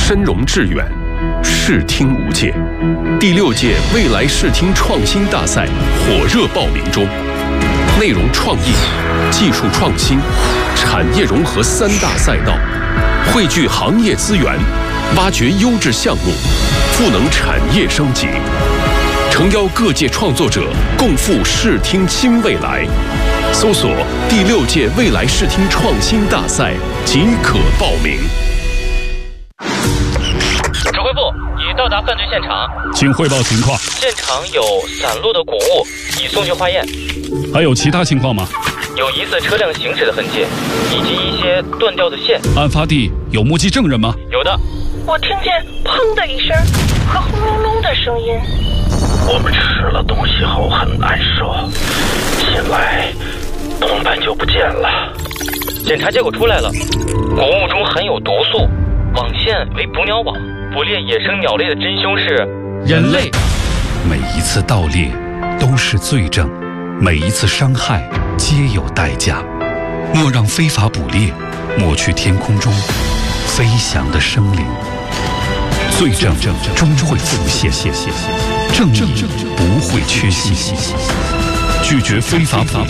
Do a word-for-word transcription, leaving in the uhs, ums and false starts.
深融致远，视听无界。第六届未来视听创新大赛火热报名中，内容创意、技术创新、产业融合三大赛道，汇聚行业资源，挖掘优质项目，赋能产业升级。诚邀各界创作者共赴视听新未来。搜索第六届未来视听创新大赛即可报名。 指挥部已到达犯罪现场， 请汇报情况。 现场有散落的谷物，已送去化验。 还有其他情况吗？ 有疑似车辆行驶的痕迹，以及一些断掉的线。 案发地有目击证人吗？ 有的。 我听见砰的一声和轰隆隆的声音。 我们吃了东西后很难受，醒来同伴就不见了。 检查结果出来了，谷物中含有毒素，网线为捕鸟网，捕猎野生鸟类的真凶是人类。 每一次盗猎都是罪证，每一次伤害皆有代价。莫让非法捕猎抹去天空中飞翔的生灵。罪证终会浮现，正义不会缺席。拒绝非法捕猎。